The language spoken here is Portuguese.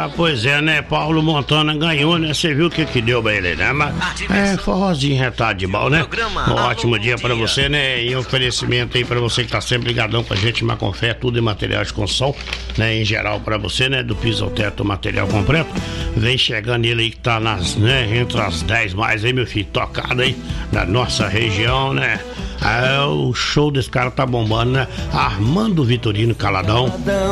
Pois é, né? Paulo Montana ganhou, né? Você viu o que deu pra ele, né? Mas forrozinho retado de bom, né? Um ótimo dia pra você, né? E oferecimento aí pra você que tá sempre ligadão com a gente, Macofé, tudo em material de construção, né? Em geral pra você, né? Do piso ao teto, material completo. Vem chegando ele aí que tá entre as 10 mais aí, meu filho, tocado aí da nossa região, né? O show desse cara tá bombando, né? Armando Vitorino Caladão.